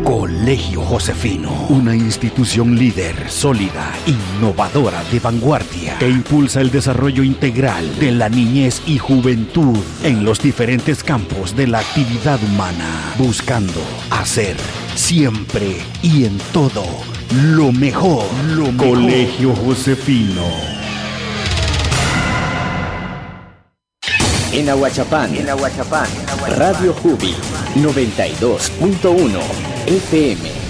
Colegio Josefino, una institución líder, sólida, innovadora, de vanguardia, que impulsa el desarrollo integral de la niñez y juventud en los diferentes campos de la actividad humana, buscando hacer siempre y en todo lo mejor. Colegio Josefino. En Ahuachapán, Radio Jubi 92.1 FM.